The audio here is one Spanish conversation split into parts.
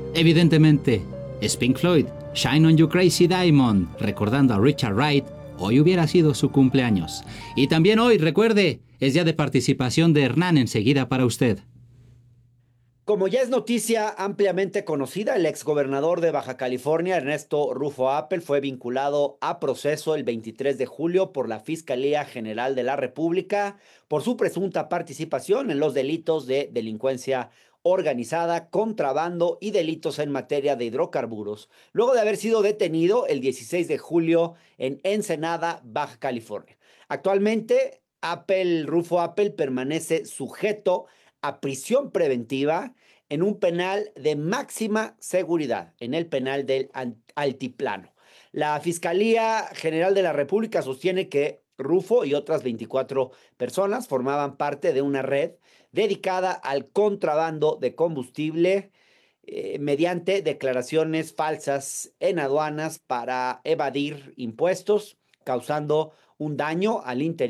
Evidentemente, es Pink Floyd, Shine on You Crazy Diamond, recordando a Richard Wright, hoy hubiera sido su cumpleaños. Y también hoy, recuerde, es día de participación de Hernán enseguida para usted. Como ya es noticia ampliamente conocida, el exgobernador de Baja California, Ernesto Rufo Appel, fue vinculado a proceso el 23 de julio por la Fiscalía General de la República por su presunta participación en los delitos de delincuencia organizada, contrabando y delitos en materia de hidrocarburos, luego de haber sido detenido el 16 de julio en Ensenada, Baja California. Actualmente, Rufo Appel permanece sujeto a prisión preventiva en un penal de máxima seguridad, en el penal del Altiplano. La Fiscalía General de la República sostiene que Rufo y otras 24 personas formaban parte de una red dedicada al contrabando de combustible mediante declaraciones falsas en aduanas para evadir impuestos, causando un daño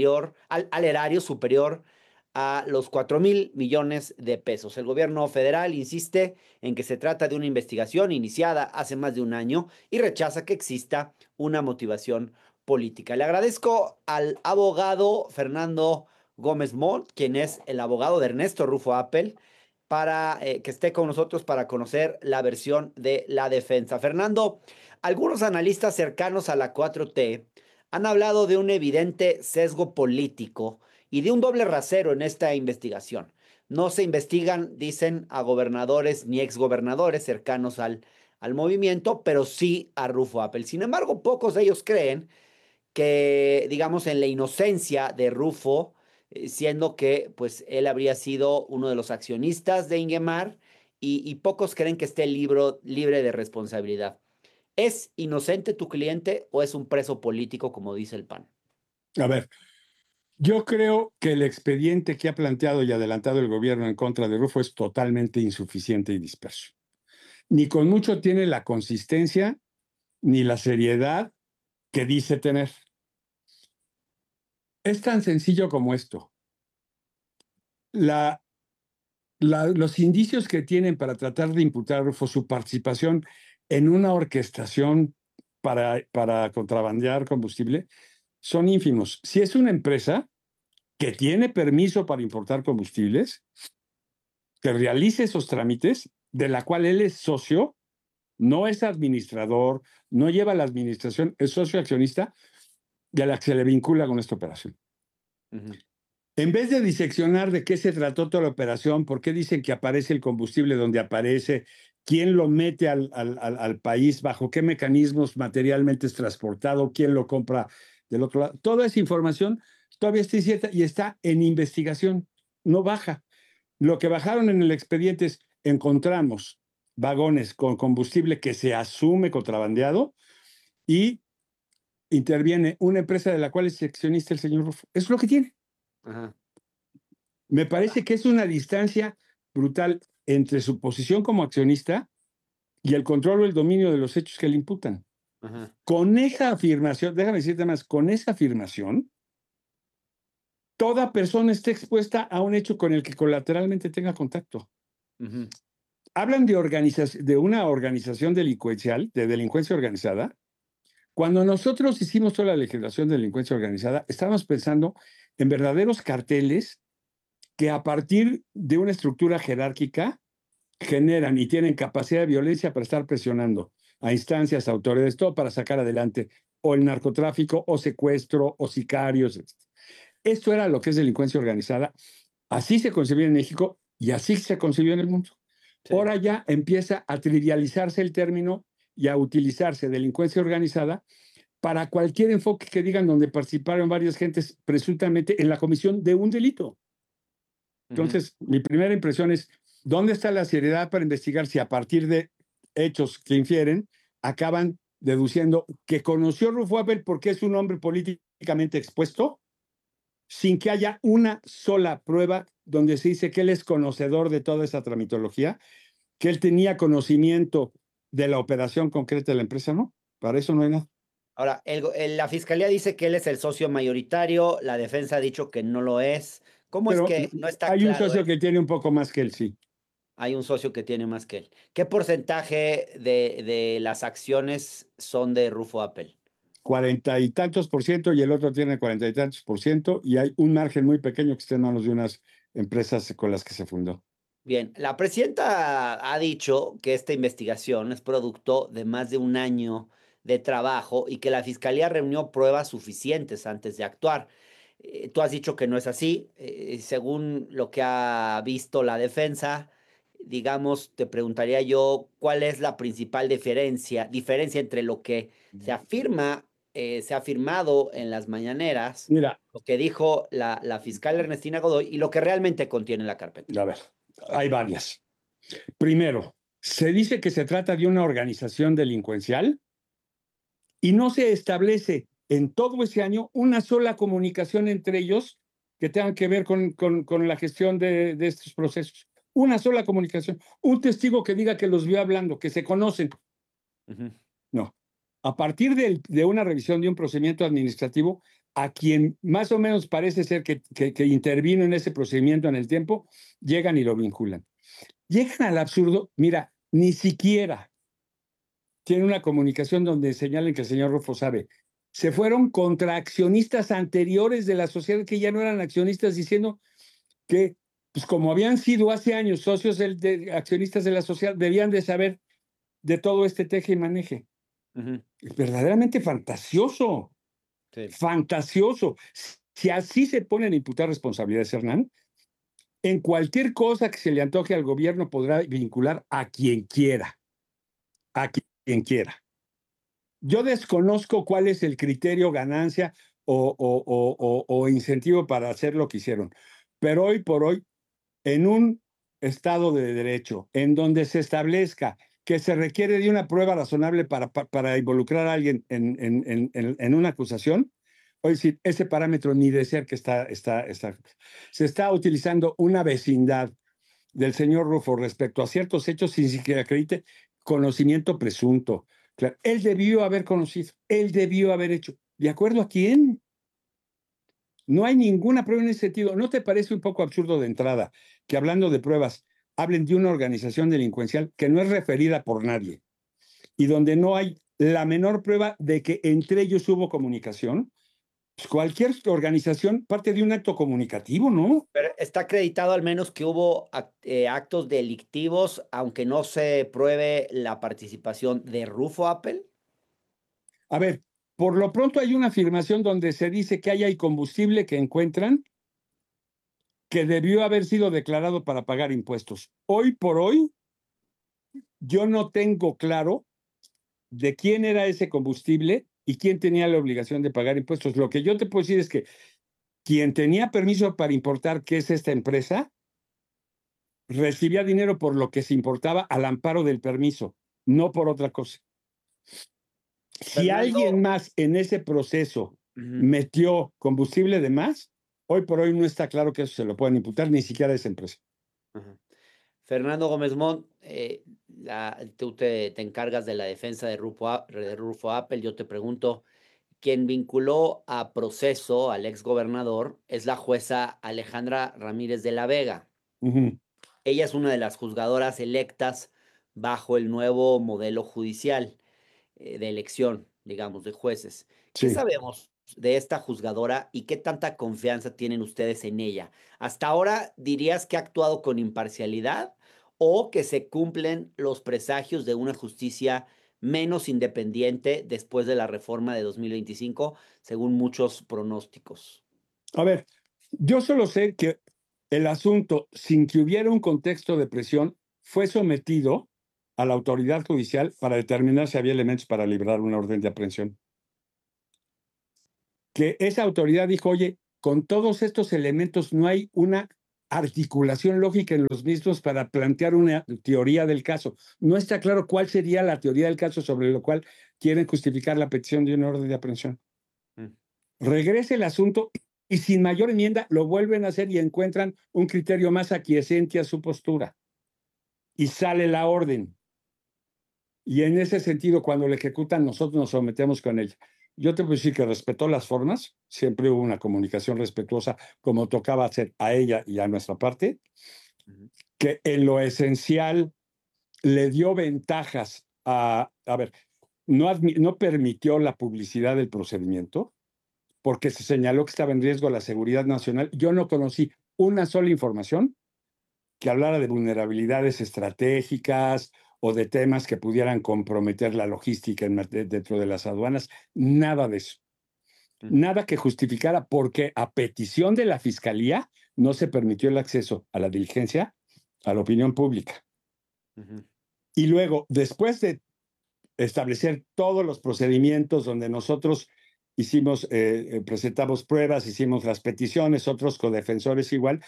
al erario superior a los 4,000 millones de pesos. El gobierno federal insiste en que se trata de una investigación iniciada hace más de un año y rechaza que exista una motivación política. Le agradezco al abogado Fernando Gómez Montt, quien es el abogado de Ernesto Rufo Appel, para que esté con nosotros para conocer la versión de la defensa. Fernando, algunos analistas cercanos a la 4T han hablado de un evidente sesgo político y de un doble rasero en esta investigación. No se investigan, dicen, a gobernadores ni exgobernadores cercanos al movimiento, pero sí a Rufo Appel. Sin embargo, pocos de ellos creen que, digamos, en la inocencia de Rufo, siendo que pues él habría sido uno de los accionistas de Ingemar y pocos creen que esté libre de responsabilidad. ¿Es inocente tu cliente o es un preso político, como dice el PAN? A ver, yo creo que el expediente que ha planteado y adelantado el gobierno en contra de Rufo es totalmente insuficiente y disperso. Ni con mucho tiene la consistencia ni la seriedad que dice tener. Es tan sencillo como esto. Los indicios que tienen para tratar de imputar a Rufo su participación en una orquestación para contrabandear combustible son ínfimos. Si es una empresa que tiene permiso para importar combustibles, que realice esos trámites, de la cual él es socio, no es administrador, no lleva la administración, es socio accionista y a la que se le vincula con esta operación. Uh-huh. En vez de diseccionar de qué se trató toda la operación, por qué dicen que aparece el combustible donde aparece, quién lo mete al país, bajo qué mecanismos materialmente es transportado, quién lo compra del otro lado, toda esa información todavía está incierta y está en investigación, no baja. Lo que bajaron en el expediente es, encontramos vagones con combustible que se asume contrabandeado y interviene una empresa de la cual es accionista el señor Rufo. Eso es lo que tiene. Ajá. Me parece que es una distancia brutal entre su posición como accionista y el control o el dominio de los hechos que le imputan. Ajá. Con esa afirmación, déjame decirte más, con esa afirmación, toda persona está expuesta a un hecho con el que colateralmente tenga contacto. Uh-huh. Hablan de una organización delincuencial, de delincuencia organizada. Cuando nosotros hicimos toda la legislación de delincuencia organizada, estábamos pensando en verdaderos carteles que a partir de una estructura jerárquica generan y tienen capacidad de violencia para estar presionando a instancias, autoridades, todo para sacar adelante o el narcotráfico, o secuestro, o sicarios, etc. Esto era lo que es delincuencia organizada. Así se concibió en México y así se concibió en el mundo. Sí. Ahora ya empieza a trivializarse el término y a utilizarse delincuencia organizada para cualquier enfoque que digan donde participaron varias gentes presuntamente en la comisión de un delito. Entonces, mi primera impresión es, ¿dónde está la seriedad para investigar si a partir de hechos que infieren acaban deduciendo que conoció Rufo Appel porque es un hombre políticamente expuesto, sin que haya una sola prueba donde se dice que él es conocedor de toda esa tramitología, que él tenía conocimiento de la operación concreta de la empresa? No, para eso no hay nada. Ahora, la fiscalía dice que él es el socio mayoritario, la defensa ha dicho que no lo es. ¿Cómo Pero es que no está hay un claro socio que tiene un poco más que él, sí. Hay un socio que tiene más que él. ¿Qué porcentaje de las acciones son de Rufo Apple? 40 y tantos% y el otro tiene 40 y tantos% y hay un margen muy pequeño que está en manos de unas empresas con las que se fundó. Bien, la presidenta ha dicho que esta investigación es producto de más de un año de trabajo y que la fiscalía reunió pruebas suficientes antes de actuar. Tú has dicho que no es así. Según lo que ha visto la defensa, digamos, te preguntaría yo cuál es la principal diferencia entre lo que se afirma, se ha afirmado en las mañaneras, Mira, lo que dijo la fiscal Ernestina Godoy y lo que realmente contiene la carpeta. a ver, hay varias. Primero, se dice que se trata de una organización delincuencial y no se establece en todo ese año una sola comunicación entre ellos que tengan que ver con la gestión de estos procesos. Una sola comunicación. Un testigo que diga que los vio hablando, que se conocen. Ujú. No. A partir de una revisión de un procedimiento administrativo, a quien más o menos parece ser que intervino en ese procedimiento en el tiempo, llegan y lo vinculan. Llegan al absurdo, mira, ni siquiera tiene una comunicación donde señalen que el señor Rufo sabe. Se fueron contra accionistas anteriores de la sociedad que ya no eran accionistas, diciendo que, pues como habían sido hace años socios de accionistas de la sociedad, debían de saber de todo este teje y maneje. Ujú. Es verdaderamente fantasioso, Sí. fantasioso. Si así se ponen a imputar responsabilidades, Hernán, en cualquier cosa que se le antoje al gobierno podrá vincular a quien quiera, a quien quiera. Yo desconozco cuál es el criterio ganancia o incentivo para hacer lo que hicieron, pero hoy por hoy, en un Estado de Derecho, en donde se establezca que se requiere de una prueba razonable para involucrar a alguien en una acusación, hoy sí, ese parámetro ni de ser que se está utilizando una vecindad del señor Rufo respecto a ciertos hechos sin siquiera acredite conocimiento presunto. Claro, él debió haber conocido, él debió haber hecho. ¿De acuerdo a quién? No hay ninguna prueba en ese sentido. ¿No te parece un poco absurdo de entrada que hablando de pruebas hablen de una organización delincuencial que no es referida por nadie y donde no hay la menor prueba de que entre ellos hubo comunicación? Pues cualquier organización parte de un acto comunicativo, ¿no? Pero está acreditado al menos que hubo actos delictivos, aunque no se pruebe la participación de Rufo Apple. A ver, por lo pronto hay una afirmación donde se dice que ahí hay combustible que encuentran que debió haber sido declarado para pagar impuestos. Hoy por hoy, yo no tengo claro de quién era ese combustible y quién tenía la obligación de pagar impuestos. Lo que yo te puedo decir es que quien tenía permiso para importar, que es esta empresa, recibía dinero por lo que se importaba al amparo del permiso, no por otra cosa. Si alguien Fernando, más en ese proceso ujú, metió combustible de más, hoy por hoy no está claro que eso se lo puedan imputar ni siquiera a esa empresa. ujú. Fernando Gómez Mont, tú te encargas de la defensa de Rufo Apple. Yo te pregunto, quien vinculó a proceso al exgobernador es la jueza Alejandra Ramírez de la Vega. Uh-huh. Ella es una de las juzgadoras electas bajo el nuevo modelo judicial de elección, digamos, de jueces. ¿Qué Sí. sabemos de esta juzgadora y qué tanta confianza tienen ustedes en ella? ¿Hasta ahora dirías que ha actuado con imparcialidad o que se cumplen los presagios de una justicia menos independiente después de la reforma de 2025, según muchos pronósticos? A ver, yo solo sé que el asunto, sin que hubiera un contexto de presión, fue sometido a la autoridad judicial para determinar si había elementos para librar una orden de aprehensión. Que esa autoridad dijo, oye, con todos estos elementos no hay una articulación lógica en los mismos para plantear una teoría del caso. No está claro cuál sería la teoría del caso sobre lo cual quieren justificar la petición de una orden de aprehensión. Mm. Regresa el asunto y sin mayor enmienda lo vuelven a hacer y encuentran un criterio más aquiescente a su postura. Y sale la orden. Y en ese sentido, cuando la ejecutan, nosotros nos sometemos con ella. Yo te puedo decir que respetó las formas, siempre hubo una comunicación respetuosa, como tocaba hacer a ella y a nuestra parte, Ujú. que en lo esencial le dio ventajas a ver, no permitió la publicidad del procedimiento porque se señaló que estaba en riesgo la seguridad nacional. Yo no conocí una sola información que hablara de vulnerabilidades estratégicas o de temas que pudieran comprometer la logística dentro de las aduanas. Nada de eso. Nada que justificara porque a petición de la Fiscalía no se permitió el acceso a la diligencia, a la opinión pública. Y luego, después de establecer todos los procedimientos donde nosotros presentamos pruebas, hicimos las peticiones, otros codefensores igual,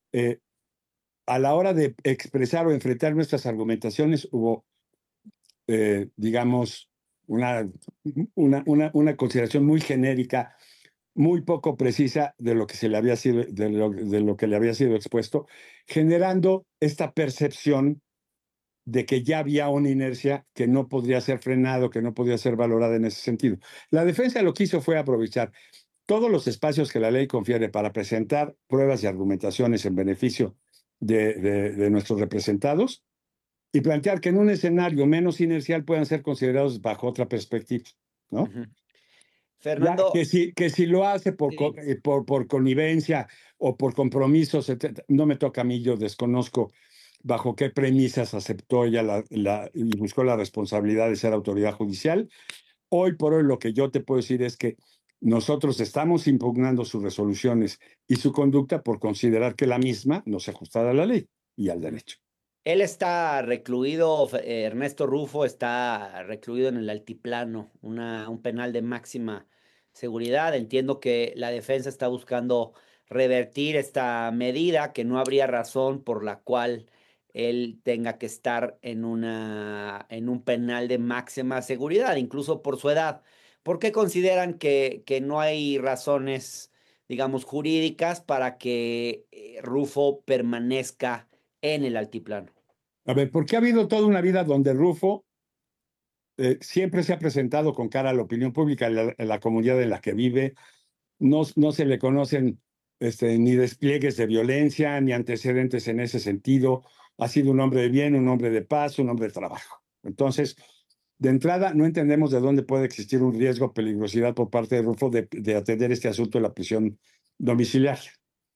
a la hora de expresar o enfrentar nuestras argumentaciones hubo, digamos, una consideración muy genérica, muy poco precisa de lo que se le había sido, de lo que le había sido expuesto, generando esta percepción de que ya había una inercia que no podría ser frenado, que no podía ser valorada en ese sentido. La defensa lo que hizo fue aprovechar todos los espacios que la ley confiere para presentar pruebas y argumentaciones en beneficio de nuestros representados y plantear que en un escenario menos inercial puedan ser considerados bajo otra perspectiva, ¿no? Fernando. Que si lo hace por connivencia o por compromisos, no me toca a mí, yo desconozco bajo qué premisas aceptó ella y buscó la responsabilidad de ser autoridad judicial. Hoy por hoy lo que yo te puedo decir es que nosotros estamos impugnando sus resoluciones y su conducta por considerar que la misma no se ajustara a la ley y al derecho. Él está recluido, Ernesto Rufo está recluido en el Altiplano, un penal de máxima seguridad. Entiendo que la defensa está buscando revertir esta medida, que no habría razón por la cual él tenga que estar en un penal de máxima seguridad, incluso por su edad. ¿Por qué consideran que no hay razones, digamos, jurídicas para que Rufo permanezca en el altiplano? A ver, porque ha habido toda una vida donde Rufo siempre se ha presentado con cara a la opinión pública en la comunidad en la que vive. No se le conocen ni despliegues de violencia, ni antecedentes en ese sentido. Ha sido un hombre de bien, un hombre de paz, un hombre de trabajo. Entonces, de entrada, no entendemos de dónde puede existir un riesgo o peligrosidad por parte de Rufo de atender este asunto de la prisión domiciliaria.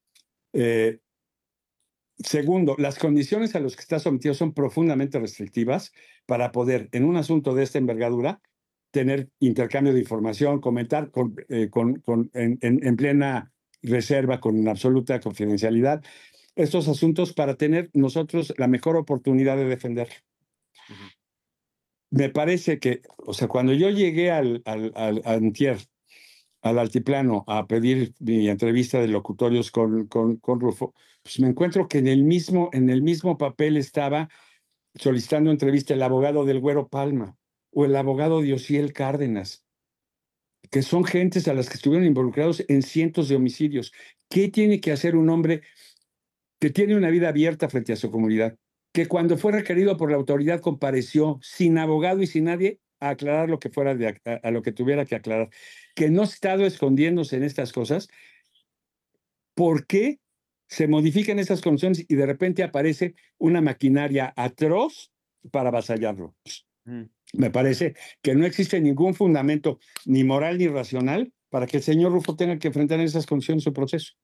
Segundo, las condiciones a las que está sometido son profundamente restrictivas para poder, en un asunto de esta envergadura, tener intercambio de información, comentar en plena reserva, con absoluta confidencialidad, estos asuntos para tener nosotros la mejor oportunidad de defender. Me parece que, o sea, cuando yo llegué antier, al altiplano a pedir mi entrevista de locutorios con Rufo, pues me encuentro que en el mismo papel estaba solicitando entrevista el abogado del Güero Palma o el abogado de Osiel Cárdenas, que son gentes a las que estuvieron involucrados en cientos de homicidios. ¿Qué tiene que hacer un hombre que tiene una vida abierta frente a su comunidad, que cuando fue requerido por la autoridad compareció sin abogado y sin nadie a aclarar lo que fuera a lo que tuviera que aclarar, que no ha estado escondiéndose en estas cosas? ¿Por qué se modifican esas condiciones y de repente aparece una maquinaria atroz para avasallarlo? Me parece que no existe ningún fundamento ni moral ni racional para que el señor Rufo tenga que enfrentar en esas condiciones su proceso.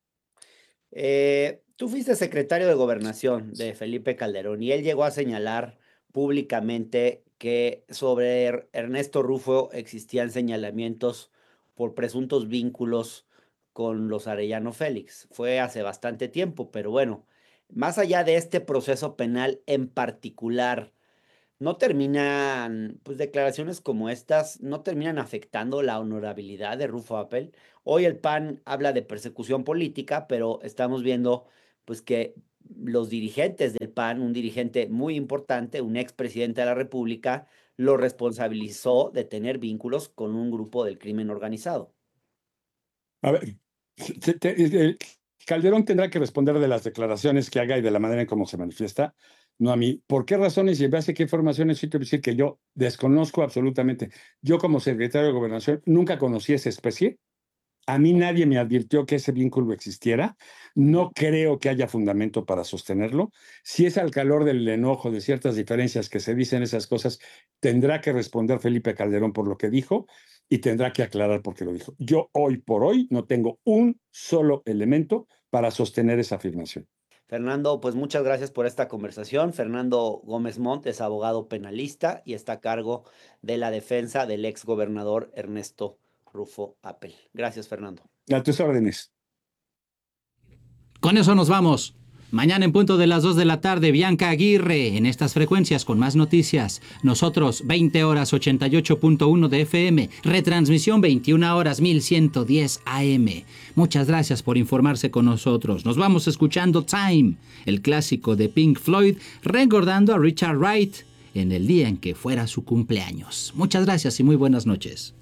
Tú fuiste secretario de Gobernación de Felipe Calderón y él llegó a señalar públicamente que sobre Ernesto Rufo existían señalamientos por presuntos vínculos con los Arellano Félix. Fue hace bastante tiempo, pero bueno, más allá de este proceso penal en particular, no terminan, pues declaraciones como estas, no terminan afectando la honorabilidad de Rufo Appel. Hoy el PAN habla de persecución política, pero estamos viendo pues que los dirigentes del PAN, un dirigente muy importante, un expresidente de la República, lo responsabilizó de tener vínculos con un grupo del crimen organizado. A ver, Calderón tendrá que responder de las declaraciones que haga y de la manera en cómo se manifiesta, no a mí. ¿Por qué razones y en base a qué información necesito decir que yo desconozco absolutamente? Yo como secretario de Gobernación nunca conocí esa especie A mí nadie me advirtió que ese vínculo existiera. No creo que haya fundamento para sostenerlo. Si es al calor del enojo, de ciertas diferencias que se dicen esas cosas, tendrá que responder Felipe Calderón por lo que dijo y tendrá que aclarar por qué lo dijo. Yo hoy por hoy no tengo un solo elemento para sostener esa afirmación. Fernando, pues muchas gracias por esta conversación. Fernando Gómez Montt es abogado penalista y está a cargo de la defensa del ex gobernador Ernesto Rufo Appel. Gracias, Fernando. A tus órdenes. Con eso nos vamos. Mañana en punto de las 2 de la tarde, Bianca Aguirre en estas frecuencias con más noticias. Nosotros, 20 horas 88.1 de FM, retransmisión 21 horas 1110 AM. Muchas gracias por informarse con nosotros. Nos vamos escuchando Time, el clásico de Pink Floyd, recordando a Richard Wright en el día en que fuera su cumpleaños. Muchas gracias y muy buenas noches.